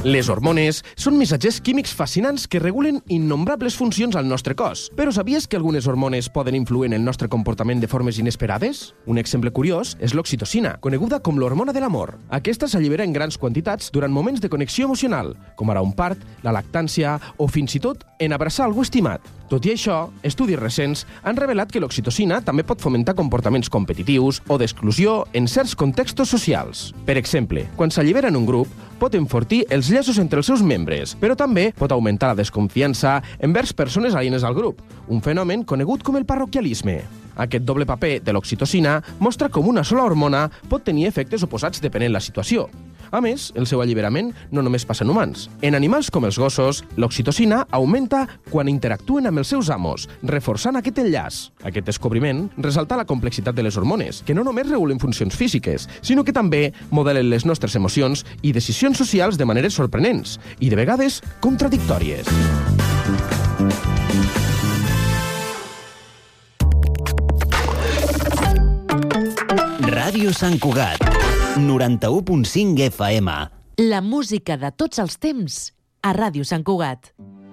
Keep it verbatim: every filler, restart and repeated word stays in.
Les hormones són missatgers químics fascinants que regulen innombrables funcions al nostre cos. Però sabies que algunes hormones poden influir en el nostre comportament de formes inesperades? Un exemple curiós és l'oxitocina, coneguda com l'hormona de l'amor. Aquesta s'allibera en grans quantitats durant moments de connexió emocional, com ara un part, la lactància o fins i tot en abraçar algú estimat. Tot i això, estudis recents han revelat que l'oxitocina també pot fomentar comportaments competitius o d'exclusió en certs contextos socials. Per exemple, quan s'allibera en un grup, pot enfortir els llaços entre els seus membres, però també pot augmentar la desconfiança envers persones alienes al grup, un fenomen conegut com el parroquialisme. Aquest doble paper de l'oxitocina mostra com una sola hormona pot tenir efectes oposats depenent la situació. A més, el seu alliberament no només passa en humans. En animals com els gossos, l'oxitocina augmenta quan interactuen amb els seus amos, reforçant aquest enllaç. Aquest descobriment ressalta la complexitat de les hormones, que no només regulen funcions físiques, sinó que també modelen les nostres emocions i decisions socials de maneres sorprenents i, de vegades, contradictòries. Ràdio Sant Cugat, noranta-u punt cinc F M. La música de tots els temps a Ràdio Sant Cugat.